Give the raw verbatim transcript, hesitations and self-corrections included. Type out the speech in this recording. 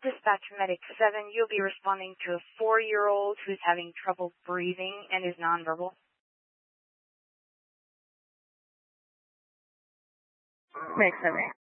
Dispatch Medic seven, you'll be responding to a four-year-old who's having trouble breathing and is nonverbal. Medic seven.